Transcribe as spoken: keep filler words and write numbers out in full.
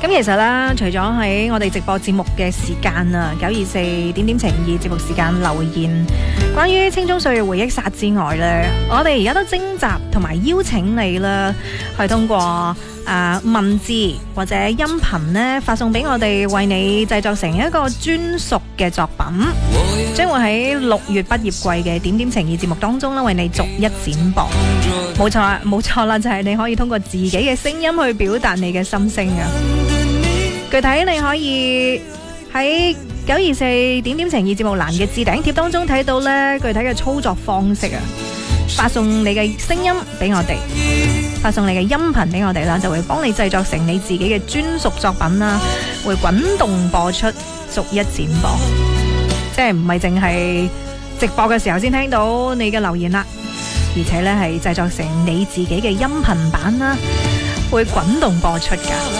咁其實咧，除咗喺我哋直播節目嘅時間啊，九二四點點情意節目時間留言關於青蔥歲月回憶殺之外咧，我哋而家都徵集同埋邀請你啦，去通過啊、呃、文字或者音頻咧發送俾我哋，為你製作成一個專屬嘅作品，將會喺六月畢業季嘅點點情意節目當中咧，為你逐一展播。冇錯啦，冇錯啦，就係、是、你可以通過自己嘅聲音去表達你嘅心聲啊！具體你可以喺九二四點點情意節目欄嘅置頂貼當中睇到呢具體嘅操作方式啊！發送你嘅聲音俾我哋，發送你嘅音頻俾我哋啦，就會幫你製作成你自己嘅專屬作品啦，會滾動播出，逐一展播，即係唔係淨係直播嘅時候先聽到你嘅留言啦，而且呢係製作成你自己嘅音頻版啦，會滾動播出噶。